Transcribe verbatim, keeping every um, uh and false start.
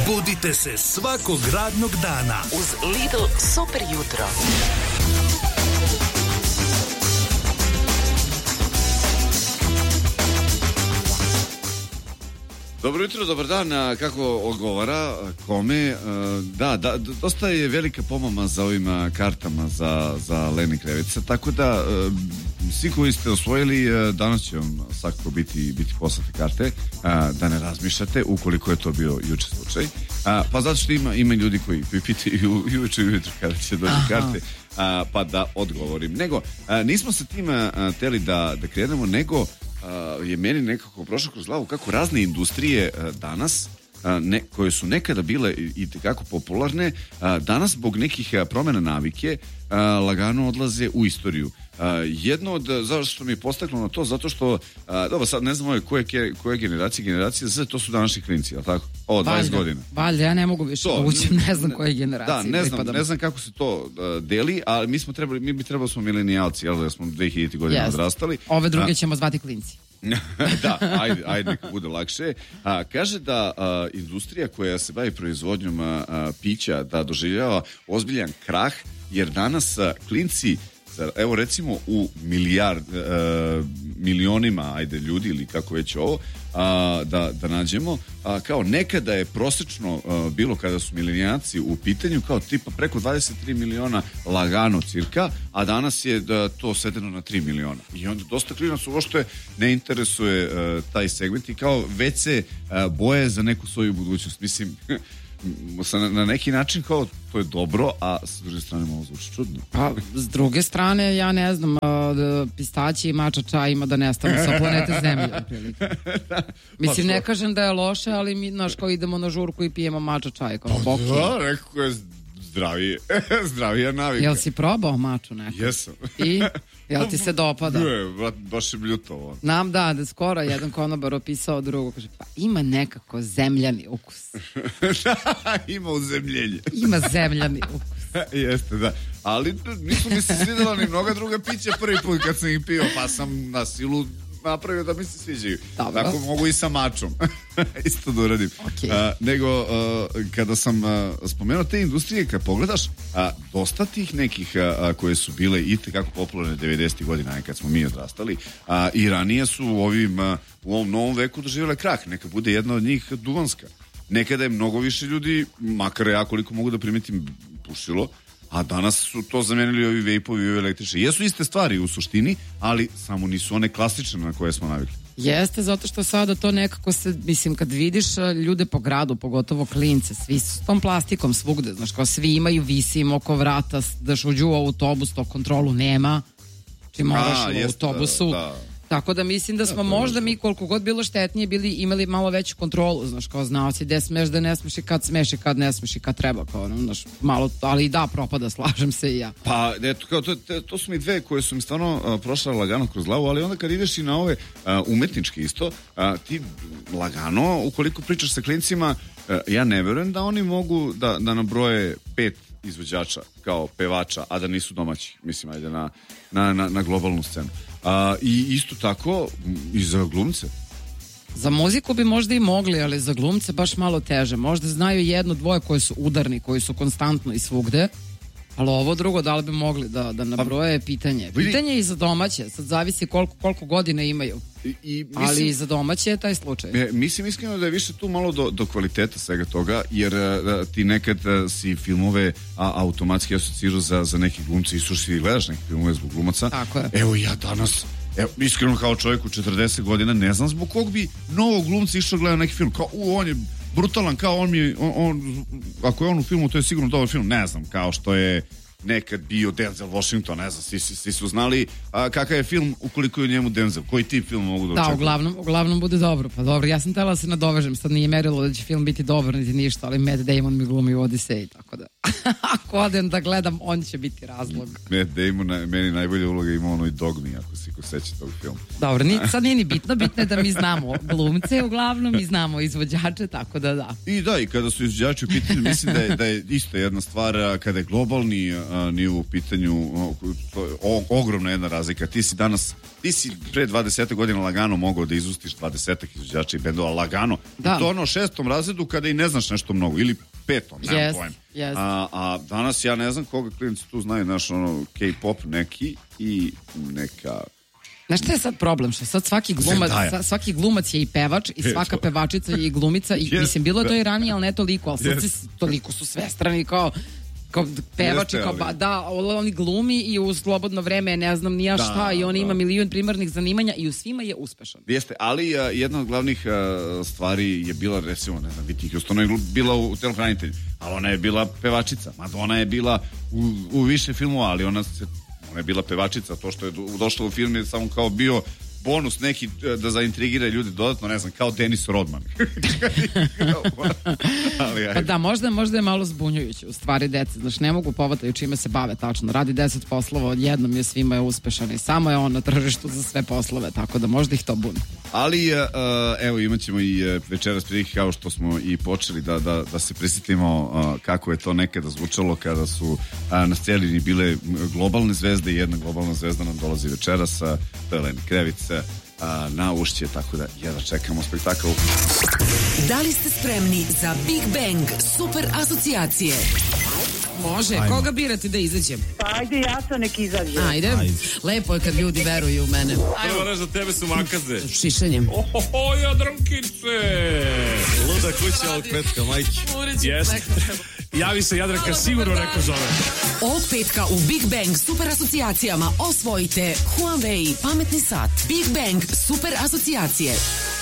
Budite se svakog radnog dana uz Lidl super jutro. Dobro jutro, dobar dan, kako odgovara, kome, da, da, dosta je velika pomama za ovim kartama za, za Leni Krevica, tako da svi koji ste osvojili, danas će vam svakako biti, biti poslate karte, da ne razmišljate ukoliko je to bio juče slučaj, pa zato što ima, ima ljudi koji, koji pitaju juče ujutro kada će doći karte, pa da odgovorim, nego nismo sa tim teli da, da krenemo, nego Uh, je meni nekako prošlo kroz glavu kako razne industrije uh, danas uh, ne, koje su nekada bile i tekako popularne, uh, danas zbog nekih uh, promjena navike uh, lagano odlaze u istoriju. Uh, jedno od, zašto mi je postaklo na to, zato što, uh, dobro, sad ne znam koje, koje generacije, generacije Z, to su današnji klinci, jel tako? O, dvadeset godina. Valjda, ja ne mogu više ući, ne znam koje generacije. Da, ne znam, ne znam kako se to uh, deli, ali mi smo trebali, mi bi trebali smo milenijalci, jel da smo dve hiljadite godina yes. odrastali. Ove druge uh, ćemo zvati klinci. Da, ajde, ajde neka bude lakše. A, kaže da a, industrija koja se bavi proizvodnjom a, a, pića da doživljava ozbiljan krah, jer danas a, klinci, evo recimo u milijard, a, milionima ajde ljudi ili kako već ovo, a, da, da nađemo, a, kao nekada je prosečno a, bilo kada su milenijalci u pitanju kao tipa preko dvadeset tri miliona lagano cirka, a danas je da, to sedeno na tri miliona. I onda dosta klinaca uopšte ne interesuje a, taj segment i kao već se a, boje za neku svoju budućnost. Mislim, na, na neki način kao to je dobro, a s druge strane malo zvuči čudno. Pa, s druge strane, ja ne znam, pistaći i mača čaj ima da nestanu sa planete Zemlje. Mislim, ne kažem da je loše, ali mi, znaš, kao idemo na žurku i pijemo mača čaj, kao boki. Da, rekao je zdravije, zdravija navika. Jel si probao maču nekako? Jesam. I? Jel ti se dopada? Ne, baš je bljutovo. Nam da, da skoro jedan konobar opisao drugo, kaže, pa ima nekako zemljani ukus. Da, ima uzemljenje. Ima zemljani ukus. Jeste, da. Ali nisu mi se svidjela ni mnoga druga pića prvi put kad sam ih pio, pa sam na silu napravio da mi se sviđaju. Dobro. Tako mogu i sa mačom. Isto da uradim. Okay. Uh, nego, uh, kada sam uh, spomenuo te industrije, kad pogledaš, uh, dosta tih nekih uh, koje su bile i tekako popularne devedesetih godina, kad smo mi odrastali, uh, i ranije su u, ovim, uh, u ovom novom veku doživjele krah. Neka bude jedna od njih duvanska. Nekada je mnogo više ljudi, makar ja koliko mogu da primetim, pušilo, a danas su to zamenili ovi vejpovi i ovi električni. Jesu iste stvari u suštini, ali samo nisu one klasične na koje smo navikli. Jeste, zato što sada to nekako se, mislim, kad vidiš ljude po gradu, pogotovo klince, svi su s tom plastikom svugde, znaš, kao svi imaju visim oko vrata, daš uđu u autobus, to kontrolu nema, či moraš a, u jest, autobusu. Da, da. Tako da mislim da smo da, možda mi koliko god bilo štetnije bili imali malo veću kontrolu, znaš, kao znao si gde smeš, da ne smeš i kad smeš i kad ne smeš i kad treba, kao, znaš, malo, ali i da propada, slažem se i ja. Pa, eto, kao, to, to, to su mi dve koje su mi stvarno uh, prošle lagano kroz glavu, ali onda kad ideš i na ove uh, umetničke isto, uh, ti lagano, ukoliko pričaš sa klincima, uh, ja ne verujem da oni mogu da, da nabroje pet izvođača kao pevača, a da nisu domaći, mislim, ajde na, na, na, na globalnu scenu. A, i isto tako i za glumce. Za muziku bi možda i mogli, ali za glumce baš malo teže. Možda znaju jedno, dvoje koji su udarni, koji su konstantno i svugde, ali ovo drugo da li bi mogli da, da nabroje je pitanje. Pitanje je i za domaće, sad zavisi koliko, koliko godina imaju. I, i mislim, ali i za domaće je taj slučaj. E, mislim iskreno da je više tu malo do, do kvaliteta svega toga, jer a, ti nekad a, si filmove a, automatski asocirao za, za neke glumce i sušti gledaš neke filmove zbog glumaca. Tako je. Evo ja danas, evo, iskreno kao čovjek u četrdeset godina ne znam zbog kog bi novog glumca išao gledati neki film, kao u, on je brutalan, kao on mi on, on, ako je on u filmu to je sigurno dobar film, ne znam, kao što je nekad bio Denzel Washington, ne znam, svi, svi su znali a, kakav je film ukoliko je u njemu Denzel, koji tip film mogu da očekuju. Da, uglavnom, uglavnom bude dobro, pa dobro, ja sam tela da se nadovežem, sad nije merilo da će film biti dobar niti ništa, ali Matt Damon mi glumi u Odiseji, tako da. Ako odem da gledam, on će biti razlog. Matt Damon, meni najbolja uloga ima ono i Dogmi, ako se ko seća tog filma. Dobro, ni, sad nije ni bitno, bitno je da mi znamo glumce uglavnom i znamo izvođače, tako da da. I da, i kada su izvođači u pitanju, mislim da je, da je isto jedna stvar, a, kada je globalni a, nivo u pitanju, a, o, ogromna jedna razlika. Ti si danas, ti si pre dvadeset godina lagano mogao da izustiš dvadesetak izvođača i bendova, lagano. Da. I to ono u šestom razredu kada i ne znaš nešto mnogo, ili petom, nemam yes, pojem. Yes. A, a danas ja ne znam koga klinici tu znaju, znaš, ono, K-pop neki i neka... Znaš šta je sad problem? Što sad svaki glumac, svaki glumac je i pevač i svaka pevačica je i glumica i yes, mislim, bilo je to i ranije, ali ne toliko, ali sad yes. toliko su svestrani kao kao pevači, kao ba, da, oni glumi i u slobodno vreme ne znam nija šta da, i on da. ima milion primarnih zanimanja i u svima je uspešan. Jeste, ali uh, jedna od glavnih uh, stvari je bila, recimo, ne znam, Whitney Houston je bila u Telohranitelju, ali ona je bila pevačica. Madonna je bila u, u više filmova, ali ona, se, ona je bila pevačica. To što je došla u film je samo kao bio bonus neki da zaintrigira ljude dodatno, ne znam, kao Dennis Rodman. Ali, pa da, možda, možda je malo zbunjujuće u stvari deca, znači ne mogu povataju čime se bave tačno, radi deset poslova odjednom je svima je uspešan i samo je on na tržištu za sve poslove, tako da možda ih to buni. Ali uh, evo imat ćemo i uh, večeras prilike kao što smo i počeli da, da, da se prisjetimo uh, kako je to nekada zvučalo kada su uh, na sceni bile globalne zvezde i jedna globalna zvezda nam dolazi večeras, uh, to je Lenny Kravitz, A, na ušće, tako da jedva čekamo spektakl. Da li ste spremni za Big Bang super asocijacije? Može, ajmo. Koga birati da izađem? Pa ajde, ja to nek izađem. Ajde. Ajde, lepo je kad ljudi veruju u mene. Prvo reći za tebe su makaze. Šišanjem. Ohoho, Jadrankice! Luda kuća ovog petka, majke. Jeste. Javi se Jadranka, sigurno neko zove. Ovog petka u Big Bang super asocijacijama osvojite Huawei pametni sat. Big Bang super asocijacije.